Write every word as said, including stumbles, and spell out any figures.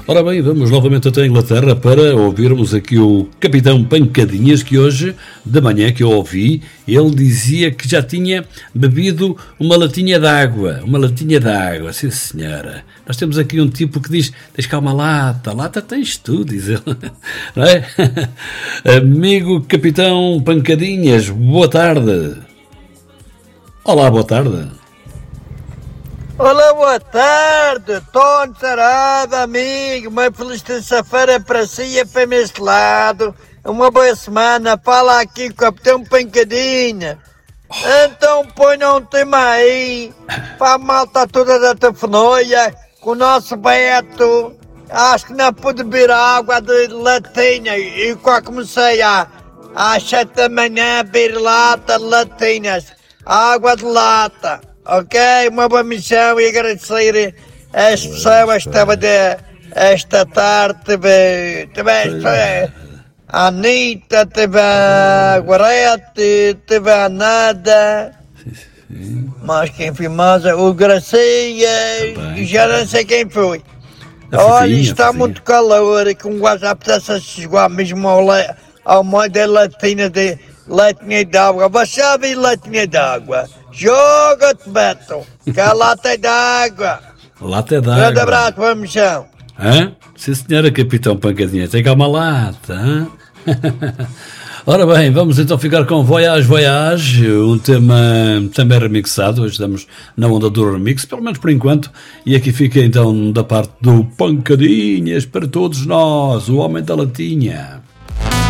Ora bem, vamos novamente até a Inglaterra para ouvirmos aqui o Capitão Pancadinhas, que hoje, de manhã que eu ouvi, ele dizia que já tinha bebido uma latinha de água. Uma latinha de água, sim senhora. Nós temos aqui um tipo que diz, tens cá uma lata, lata tens tu, diz ele. Não é? Amigo Capitão Pancadinhas, boa tarde. Olá, boa tarde. Olá, boa tarde, Tony Sarada, amigo, uma feliz terça-feira para si e para este lado, uma boa semana, fala aqui com o Capitão Pancadinha. Então ponham um tema aí, para a malta toda da Tefanoia, com o nosso Beto, acho que não pude beber água de latinha, e quando comecei a, às sete da manhã a beber lata de latinhas, água de lata. Ok, uma boa missão e agradecer as pessoas que estavam de, esta tarde, teve, teve a Anitta, teve a Guarete, teve a Nada, mas quem foi mais, o Gracias, e já não sei quem foi. Olha, está muito calor e com o WhatsApp apetece a chegar mesmo ao, ao modo da latinha de latinha de água. Você sabe latinha de água? Joga-te, Beto, que a lata é d'água. Lata é d'água. Grande abraço, boa missão. Hã? Sim, senhora Capitão Pancadinha, tem cá uma lata, hã? Ora bem, vamos então ficar com Voyage, Voyage, um tema também remixado. Hoje estamos na onda do remix, pelo menos por enquanto. E aqui fica então da parte do Pancadinhas para todos nós, o homem da latinha.